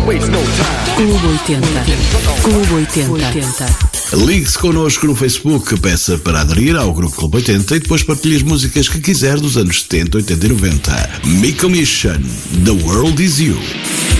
Clube 80. Clube 80. Ligue-se connosco no Facebook, peça para aderir ao Grupo Clube 80 e depois partilhe as músicas que quiser dos anos 70, 80 e 90. Miko Mission, The World Is You.